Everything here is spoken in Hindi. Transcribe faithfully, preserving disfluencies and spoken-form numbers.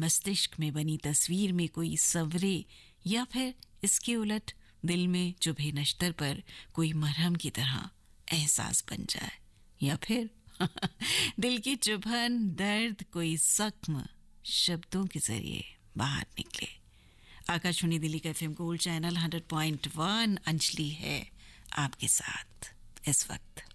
मस्तिष्क में बनी तस्वीर में कोई संवरे, या फिर इसके उलट दिल में चुभे नश्तर पर कोई मरहम की तरह एहसास बन जाए, या फिर दिल की चुभन, दर्द, कोई जख्म शब्दों के जरिए बाहर निकले। आकाशवाणी दिल्ली का FM gold channel hundred point one, Anjali है आपके साथ इस वक्त।